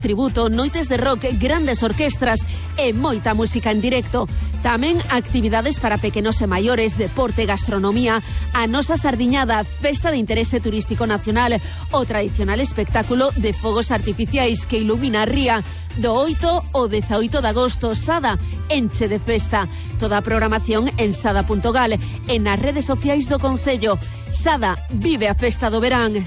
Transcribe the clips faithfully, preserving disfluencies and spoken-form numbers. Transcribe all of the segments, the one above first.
tributo, noites de rock, grandes orquestras e moita música en directo. Tamén actividades para pequenos e maiores, deporte, gastronomía, a nosa sardiñada, festa de interese turístico nacional, o tradicional espectáculo de fogos artificiais que ilumina a ría. Do oito ao dezaoito de agosto, Sada enche de festa. Toda a programación en sada punto gal e nas redes sociais do Concello. Sada vive a festa do verán.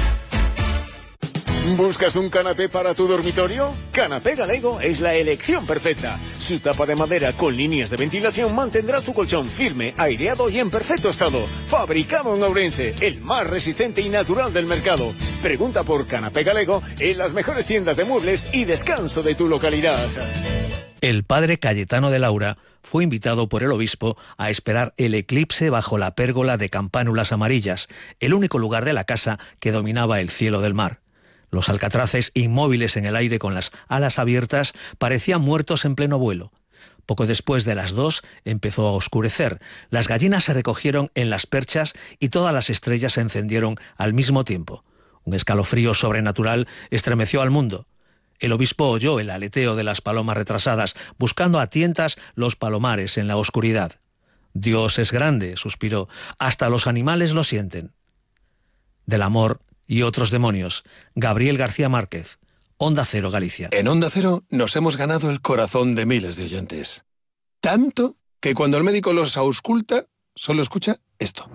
¿Buscas un canapé para tu dormitorio? Canapé Galego es la elección perfecta. Su tapa de madera con líneas de ventilación mantendrá tu colchón firme, aireado y en perfecto estado. Fabricado en Ourense, el más resistente y natural del mercado. Pregunta por Canapé Galego en las mejores tiendas de muebles y descanso de tu localidad. El padre Cayetano de Laura fue invitado por el obispo a esperar el eclipse bajo la pérgola de campánulas amarillas, el único lugar de la casa que dominaba el cielo del mar. Los alcatraces, inmóviles en el aire con las alas abiertas, parecían muertos en pleno vuelo. Poco después de las dos empezó a oscurecer. Las gallinas se recogieron en las perchas y todas las estrellas se encendieron al mismo tiempo. Un escalofrío sobrenatural estremeció al mundo. El obispo oyó el aleteo de las palomas retrasadas, buscando a tientas los palomares en la oscuridad. «Dios es grande», suspiró, «hasta los animales lo sienten». Del amor y otros demonios. Gabriel García Márquez, Onda Cero, Galicia. En Onda Cero nos hemos ganado el corazón de miles de oyentes. Tanto que cuando el médico los ausculta, solo escucha esto.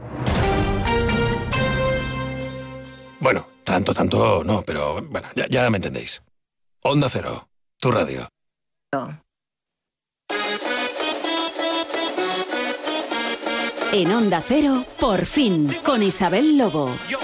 Bueno, tanto, tanto no, pero bueno, ya, ya me entendéis. Onda Cero, tu radio. En Onda Cero, por fin, con Isabel Lobo. Yo